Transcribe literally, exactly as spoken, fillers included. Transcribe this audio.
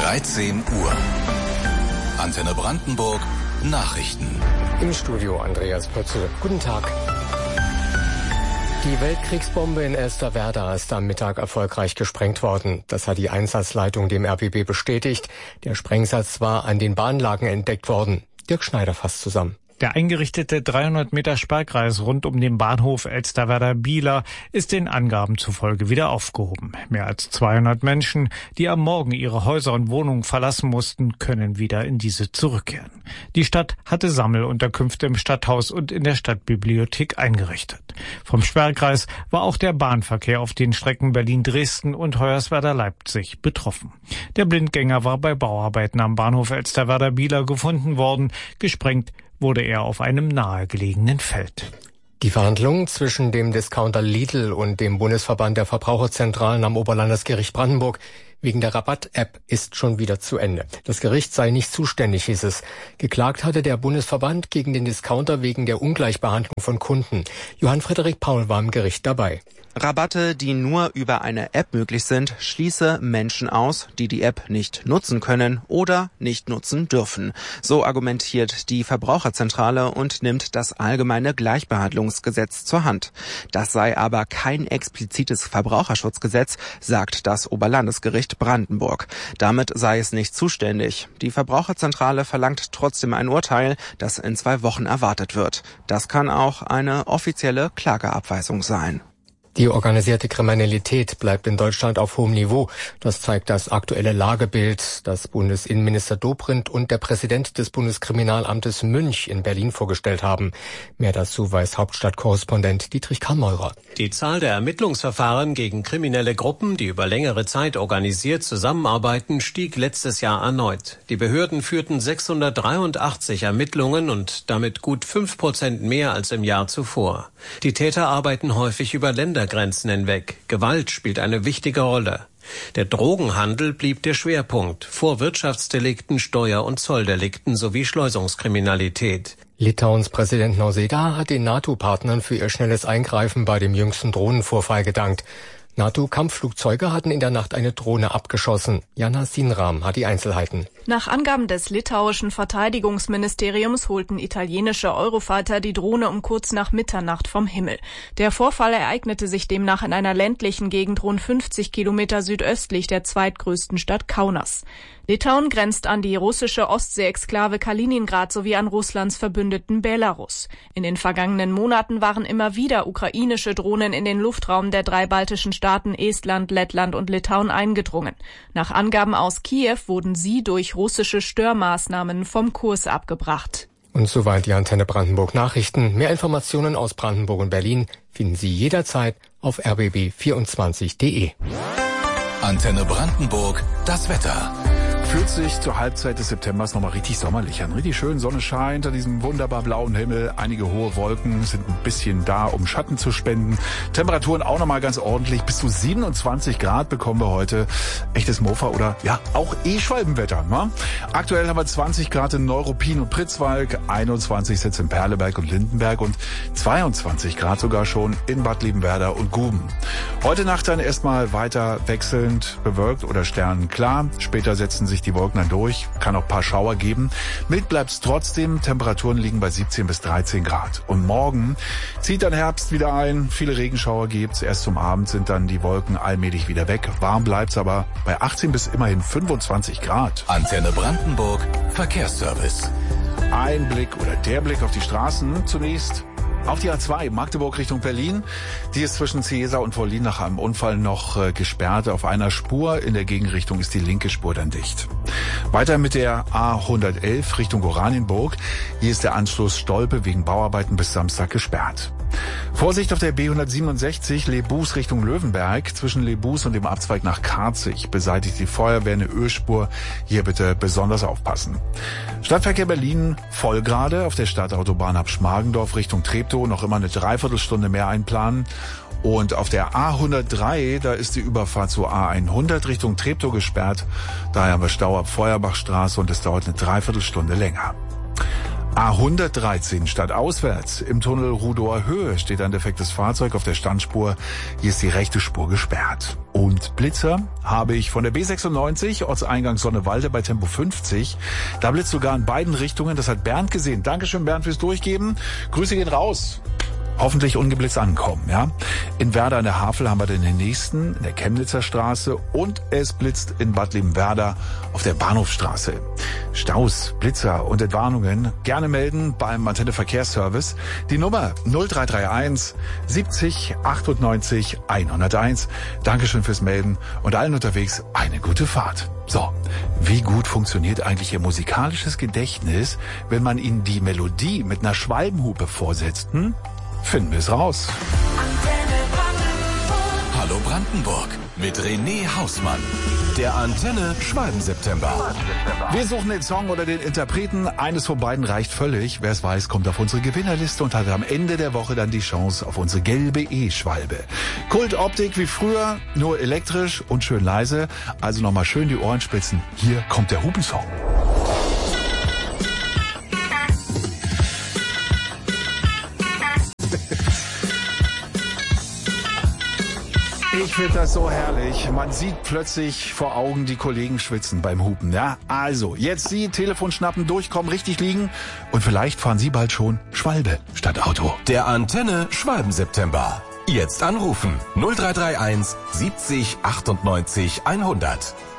dreizehn Uhr. Antenne Brandenburg, Nachrichten. Im Studio Andreas Pötzl. Guten Tag. Die Weltkriegsbombe in Elsterwerda ist am Mittag erfolgreich gesprengt worden. Das hat die Einsatzleitung dem R B B bestätigt. Der Sprengsatz war an den Bahnlagen entdeckt worden. Dirk Schneider fasst zusammen. Der eingerichtete dreihundert Meter Sperrkreis rund um den Bahnhof Elsterwerda-Bieler ist den Angaben zufolge wieder aufgehoben. Mehr als zweihundert Menschen, die am Morgen ihre Häuser und Wohnungen verlassen mussten, können wieder in diese zurückkehren. Die Stadt hatte Sammelunterkünfte im Stadthaus und in der Stadtbibliothek eingerichtet. Vom Sperrkreis war auch der Bahnverkehr auf den Strecken Berlin-Dresden und Hoyerswerda-Leipzig betroffen. Der Blindgänger war bei Bauarbeiten am Bahnhof Elsterwerda-Bieler gefunden worden. Gesprengt wurde er auf einem nahegelegenen Feld. Die Verhandlungen zwischen dem Discounter Lidl und dem Bundesverband der Verbraucherzentralen am Oberlandesgericht Brandenburg wegen der Rabatt-App ist schon wieder zu Ende. Das Gericht sei nicht zuständig, hieß es. Geklagt hatte der Bundesverband gegen den Discounter wegen der Ungleichbehandlung von Kunden. Johann Frederik Paul war im Gericht dabei. Rabatte, die nur über eine App möglich sind, schließe Menschen aus, die die App nicht nutzen können oder nicht nutzen dürfen. So argumentiert die Verbraucherzentrale und nimmt das allgemeine Gleichbehandlungsgesetz zur Hand. Das sei aber kein explizites Verbraucherschutzgesetz, sagt das Oberlandesgericht Brandenburg. Damit sei es nicht zuständig. Die Verbraucherzentrale verlangt trotzdem ein Urteil, das in zwei Wochen erwartet wird. Das kann auch eine offizielle Klageabweisung sein. Die organisierte Kriminalität bleibt in Deutschland auf hohem Niveau. Das zeigt das aktuelle Lagebild, das Bundesinnenminister Dobrindt und der Präsident des Bundeskriminalamtes Münch in Berlin vorgestellt haben. Mehr dazu weiß Hauptstadtkorrespondent Dietrich Kammeurer. Die Zahl der Ermittlungsverfahren gegen kriminelle Gruppen, die über längere Zeit organisiert zusammenarbeiten, stieg letztes Jahr erneut. Die Behörden führten sechshundertdreiundachtzig Ermittlungen und damit gut fünf Prozent mehr als im Jahr zuvor. Die Täter arbeiten häufig über Länder Grenzen hinweg. Gewalt spielt eine wichtige Rolle. Der Drogenhandel blieb der Schwerpunkt, vor Wirtschaftsdelikten, Steuer- und Zolldelikten sowie Schleusungskriminalität. Litauens Präsident Nausėda hat den NATO-Partnern für ihr schnelles Eingreifen bei dem jüngsten Drohnenvorfall gedankt. NATO-Kampfflugzeuge hatten in der Nacht eine Drohne abgeschossen. Jana Sinram hat die Einzelheiten. Nach Angaben des litauischen Verteidigungsministeriums holten italienische Eurofighter die Drohne um kurz nach Mitternacht vom Himmel. Der Vorfall ereignete sich demnach in einer ländlichen Gegend rund fünfzig Kilometer südöstlich der zweitgrößten Stadt Kaunas. Litauen grenzt an die russische Ostsee-Exklave Kaliningrad sowie an Russlands Verbündeten Belarus. In den vergangenen Monaten waren immer wieder ukrainische Drohnen in den Luftraum der drei baltischen Staaten Estland, Lettland und Litauen eingedrungen. Nach Angaben aus Kiew wurden sie durch russische Störmaßnahmen vom Kurs abgebracht. Und soweit die Antenne Brandenburg Nachrichten. Mehr Informationen aus Brandenburg und Berlin finden Sie jederzeit auf r b b vierundzwanzig punkt de. Antenne Brandenburg, das Wetter. Fühlt sich zur Halbzeit des Septembers nochmal richtig sommerlich an. Richtig schön, Sonne scheint an diesem wunderbar blauen Himmel. Einige hohe Wolken sind ein bisschen da, um Schatten zu spenden. Temperaturen auch nochmal ganz ordentlich. Bis zu siebenundzwanzig Grad bekommen wir heute. Echtes Mofa oder ja, auch E-Schwalbenwetter. Ne? Aktuell haben wir zwanzig Grad in Neuruppin und Pritzwalk, einundzwanzig Sitz in Perleberg und Lindenberg und zweiundzwanzig Grad sogar schon in Bad Liebenwerda und Guben. Heute Nacht dann erstmal weiter wechselnd bewölkt oder sternenklar. Später setzen sich die Wolken dann durch, kann auch ein paar Schauer geben. Mild bleibt's trotzdem, Temperaturen liegen bei siebzehn bis dreizehn Grad. Und morgen zieht dann Herbst wieder ein, viele Regenschauer gibt's. Erst zum Abend sind dann die Wolken allmählich wieder weg. Warm bleibt's aber bei achtzehn bis immerhin fünfundzwanzig Grad. Antenne Brandenburg, Verkehrsservice. Ein Blick oder der Blick auf die Straßen zunächst. Auf die A zwei, Magdeburg Richtung Berlin. Die ist zwischen Ciesa und Wollin nach einem Unfall noch äh, gesperrt auf einer Spur. In der Gegenrichtung ist die linke Spur dann dicht. Weiter mit der A hundertelf Richtung Oranienburg. Hier ist der Anschluss Stolpe wegen Bauarbeiten bis Samstag gesperrt. Vorsicht auf der B hundertsiebenundsechzig Lebus Richtung Löwenberg. Zwischen Lebus und dem Abzweig nach Karzig beseitigt die Feuerwehr eine Ölspur. Hier bitte besonders aufpassen. Stadtverkehr Berlin voll gerade auf der Stadtautobahn ab Schmargendorf Richtung Treptow. Noch immer eine Dreiviertelstunde mehr einplanen. Und auf der A hundertdrei, da ist die Überfahrt zur A hundert Richtung Treptow gesperrt. Daher haben wir Stau ab Feuerbachstraße und es dauert eine Dreiviertelstunde länger. A hundertdreizehn stadtauswärts. Im Tunnel Rudower Höhe steht ein defektes Fahrzeug auf der Standspur. Hier ist die rechte Spur gesperrt. Und Blitzer habe ich von der B sechsundneunzig, Ortseingang Sonnewalde bei Tempo fünfzig. Da blitzt sogar in beiden Richtungen. Das hat Bernd gesehen. Dankeschön, Bernd, fürs Durchgeben. Grüße gehen raus. Hoffentlich ungeblitzt ankommen, ja. In Werder an der Havel haben wir den nächsten, in der Chemnitzer Straße, und es blitzt in Bad Liebenwerda auf der Bahnhofstraße. Staus, Blitzer und Entwarnungen gerne melden beim Antenne Verkehrsservice. Die Nummer null drei drei eins siebzig achtundneunzig hunderteins. Dankeschön fürs Melden und allen unterwegs eine gute Fahrt. So, wie gut funktioniert eigentlich Ihr musikalisches Gedächtnis, wenn man Ihnen die Melodie mit einer Schwalbenhupe vorsetzt? Hm? Finden wir es raus. Hallo Brandenburg mit René Hausmann. Der Antenne Schwalben-September. Wir suchen den Song oder den Interpreten. Eines von beiden reicht völlig. Wer es weiß, kommt auf unsere Gewinnerliste und hat am Ende der Woche dann die Chance auf unsere gelbe E-Schwalbe. Kultoptik wie früher, nur elektrisch und schön leise. Also nochmal schön die Ohren spitzen. Hier kommt der Hupensong. Ich finde das so herrlich. Man sieht plötzlich vor Augen die Kollegen schwitzen beim Hupen. Ja, also jetzt Sie Telefon schnappen, durchkommen, richtig liegen und vielleicht fahren Sie bald schon Schwalbe statt Auto. Der Antenne Schwalben-September. Jetzt anrufen null drei drei eins siebzig achtundneunzig hundert.